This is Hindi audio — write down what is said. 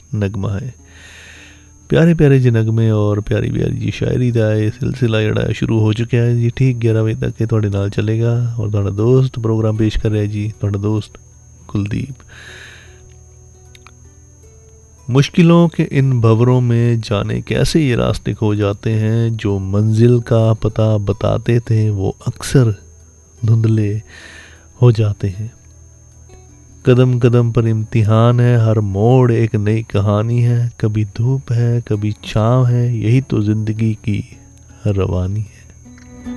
नगमा है। प्यारे प्यारे जी नगमे और प्यारी प्यारी जी शायरी का यह सिलसिला जड़ा शुरू हो चुका है जी। ठीक 11 बजे तक थोड़े नाल चलेगा और थोड़ा दोस्त प्रोग्राम पेश कर रहा है जी, थोड़ा दोस्त कुलदीप। मुश्किलों के इन भंवरों में जाने कैसे ये रास्ते खो जाते हैं, जो मंजिल का पता बताते थे वो अक्सर धुंधले हो जाते हैं। कदम कदम पर इम्तिहान है, हर मोड़ एक नई कहानी है, कभी धूप है कभी छाँव है, यही तो जिंदगी की रवानी है।